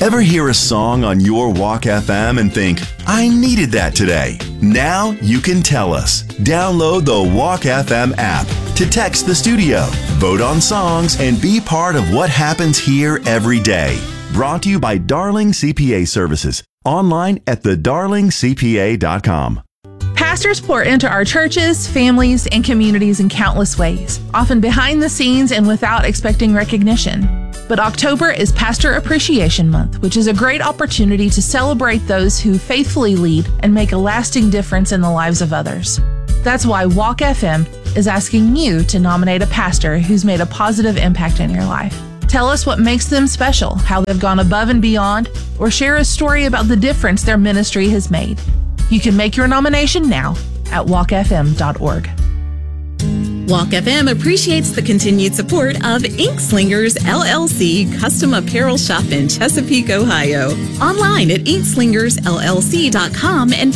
Ever hear a song on your Walk FM and think, I needed that today? Now you can tell us. Download the Walk FM app to text the studio, vote on songs, and be part of what happens here every day. Brought to you by Darling CPA Services. Online at thedarlingcpa.com. Pastors pour into our churches, families, and communities in countless ways, often behind the scenes and without expecting recognition. But October is Pastor Appreciation Month, which is a great opportunity to celebrate those who faithfully lead and make a lasting difference in the lives of others. That's why Walk FM is asking you to nominate a pastor who's made a positive impact in your life. Tell us what makes them special, how they've gone above and beyond, or share a story about the difference their ministry has made. You can make your nomination now at walkfm.org. Walk FM appreciates the continued support of Inkslingers LLC Custom Apparel Shop in Chesapeake, Ohio. Online at inkslingersllc.com and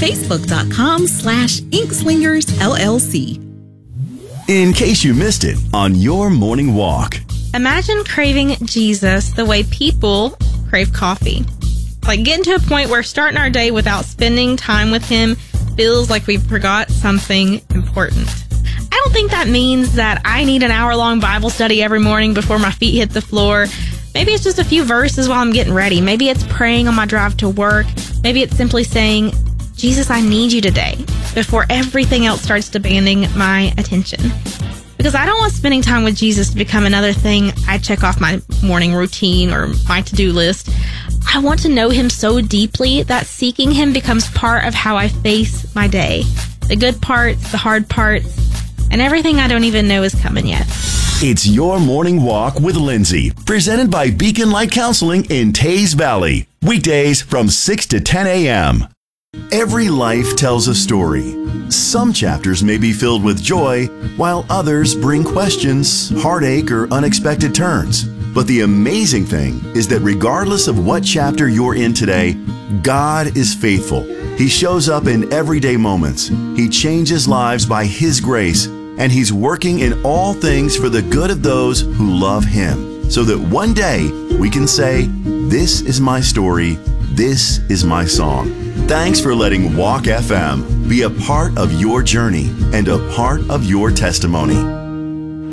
facebook.com/inkslingersllc. In case you missed it on your morning walk. Imagine craving Jesus the way people crave coffee. Like getting to a point where starting our day without spending time with him feels like we forgot something important. I don't think that means that I need an hour-long Bible study every morning before my feet hit the floor. Maybe it's just a few verses while I'm getting ready. Maybe it's praying on my drive to work. Maybe it's simply saying, Jesus, I need you today, before everything else starts demanding my attention. Because I don't want spending time with Jesus to become another thing I check off my morning routine or my to-do list. I want to know him so deeply that seeking him becomes part of how I face my day. The good parts, the hard parts, and everything I don't even know is coming yet. It's Your Morning Walk with Lindsay, presented by Beacon Light Counseling in Taze Valley. Weekdays from 6 to 10 a.m. Every life tells a story. Some chapters may be filled with joy, while others bring questions, heartache, or unexpected turns. But the amazing thing is that regardless of what chapter you're in today, God is faithful. He shows up in everyday moments. He changes lives by His grace, and He's working in all things for the good of those who love Him, so that one day we can say, this is my story, this is my song. Thanks for letting Walk FM be a part of your journey and a part of your testimony.